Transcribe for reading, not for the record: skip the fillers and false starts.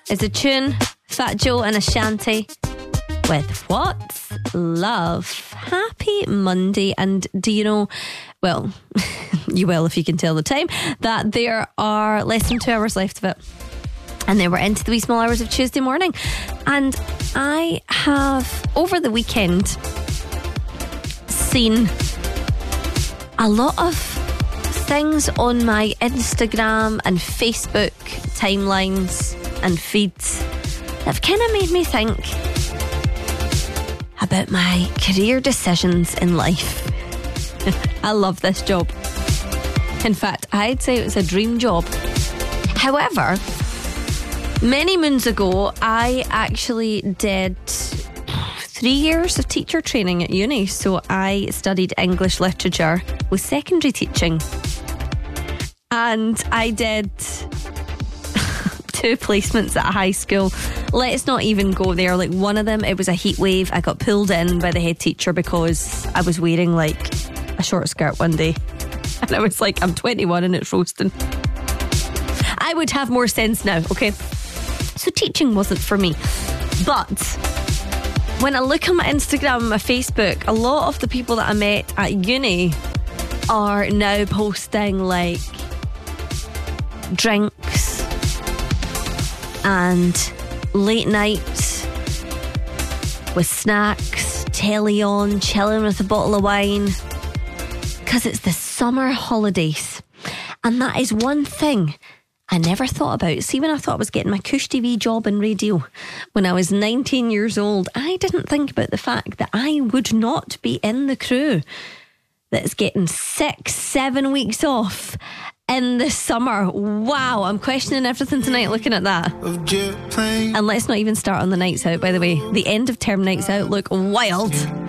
is a tune, Fat Joe and Ashanti with What's Love. Happy Monday. And do you know, well, you will if you can tell the time, that there are less than 2 hours left of it. And then we're into the wee small hours of Tuesday morning. And I have, over the weekend, seen a lot of things on my Instagram and Facebook timelines and feeds that have kind of made me think about my career decisions in life. I love this job. In fact, I'd say it was a dream job. However, many moons ago, I actually did 3 years of teacher training at uni. So I studied English literature with secondary teaching. And I did 2 placements at a high school. Let's not even go there. Like, one of them, it was a heat wave. I got pulled in by the head teacher because I was wearing like a short skirt one day. And I was like, I'm 21 and it's roasting. I would have more sense now, okay? So teaching wasn't for me. But when I look on my Instagram and my Facebook, a lot of the people that I met at uni are now posting like drinks and late nights with snacks, telly on, chilling with a bottle of wine, because it's the summer holidays. And that is one thing I never thought about. See, when I thought I was getting my Cush TV job in radio when I was 19 years old, I didn't think about the fact that I would not be in the crew that's getting 6-7 weeks off in the summer. Wow, I'm questioning everything tonight looking at that. And let's not even start on the nights out, by the way. The end of term nights out look wild.